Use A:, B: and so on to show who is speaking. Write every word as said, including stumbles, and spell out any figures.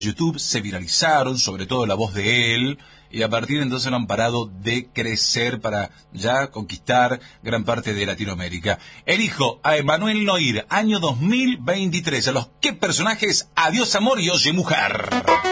A: YouTube se viralizaron, sobre todo la voz de él, y a partir de entonces no han parado de crecer para ya conquistar gran parte de Latinoamérica. Elijo a Emmanuel Noir, año dos mil veintitrés. A los ¿qué personajes? Adiós amor y oye mujer.